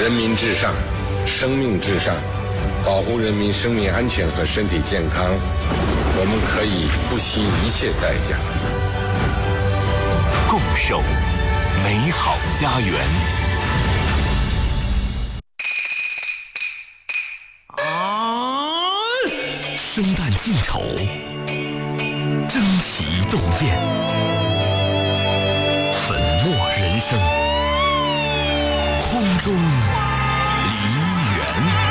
人民至上，生命至上，保护人民生命安全和身体健康，我们可以不惜一切代价， 共守美好家园。生旦净丑，争奇斗艳，粉墨人生，空中梨园。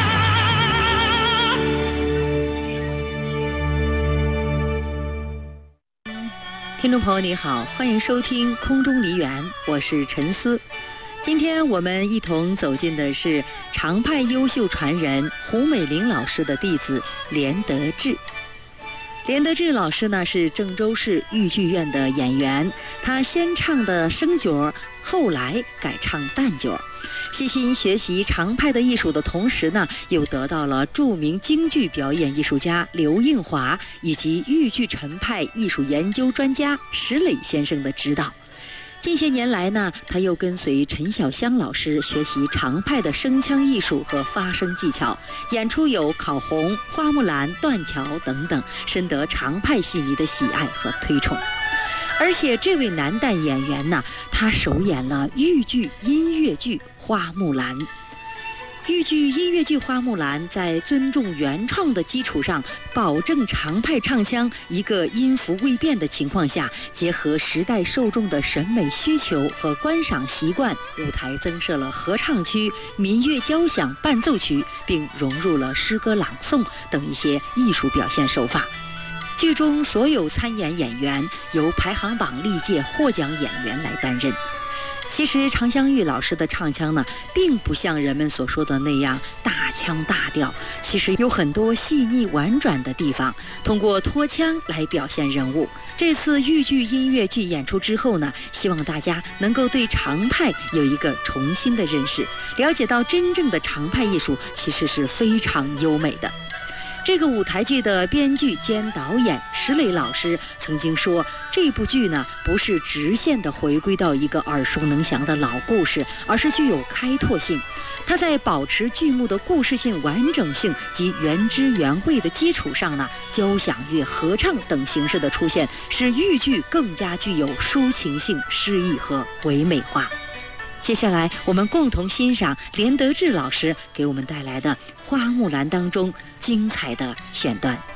听众朋友你好，欢迎收听空中梨园，我是陈思。今天我们一同走进的是常派优秀传人胡美玲老师的弟子连德志。连德志老师呢是郑州市豫剧院的演员，他先唱的生角，后来改唱旦角。细心学习常派的艺术的同时呢，又得到了著名京剧表演艺术家刘应华以及豫剧陈派艺术研究专家石磊先生的指导。近些年来呢，他又跟随陈小香老师学习常派的声腔艺术和发声技巧，演出有考红、花木兰、断桥等等，深得常派戏迷的喜爱和推崇。而且这位男旦演员呢，他首演了豫剧音乐剧《花木兰》。豫剧音乐剧《花木兰》在尊重原创的基础上，保证常派唱腔一个音符未变的情况下，结合时代受众的审美需求和观赏习惯，舞台增设了合唱区、民乐交响伴奏区，并融入了诗歌朗诵等一些艺术表现手法。剧中所有参演演员由排行榜历届获奖演员来担任。其实常香玉老师的唱腔呢，并不像人们所说的那样大腔大调，其实有很多细腻婉转的地方，通过拖腔来表现人物。这次豫剧音乐剧演出之后呢，希望大家能够对常派有一个重新的认识，了解到真正的常派艺术其实是非常优美的。这个舞台剧的编剧兼导演石磊老师曾经说，这部剧呢不是直线的回归到一个耳熟能详的老故事，而是具有开拓性。它在保持剧目的故事性、完整性及原汁原味的基础上呢，交响乐、合唱等形式的出现，使豫剧更加具有抒情性、诗意和唯美化。接下来我们共同欣赏连德志老师给我们带来的《花木兰》当中精彩的选段。